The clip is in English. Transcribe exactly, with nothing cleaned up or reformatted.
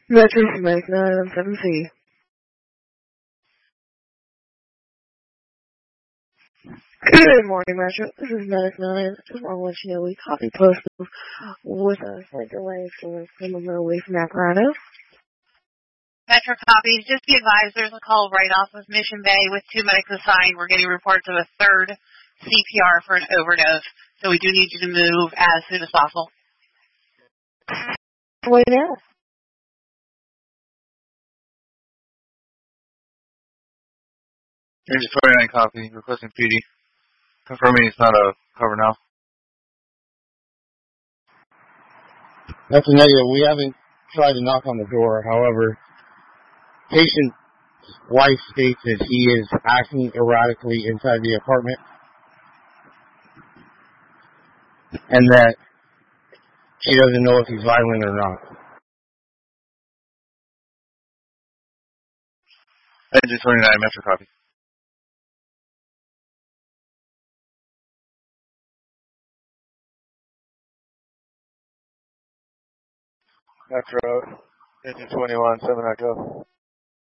Metro Medic nine one seven C. Good morning, Metro. This is Medic nine. Just want to let you know we copy posted with a slight delay for some of the away from apparatus. Metro copies. Just be advised there's a call right off of Mission Bay with two medics assigned. We're getting reports of a third C P R for an overdose, so we do need you to move as soon as possible. Wait now. Ranger twenty-nine copy, requesting P D. Confirming it's not a cover now. That's a negative. We haven't tried to knock on the door. However, patient's wife states that he is acting erratically inside the apartment and that she doesn't know if he's violent or not. Ranger twenty-nine, Metro copy. Metro, Engine twenty-one, seven Echo.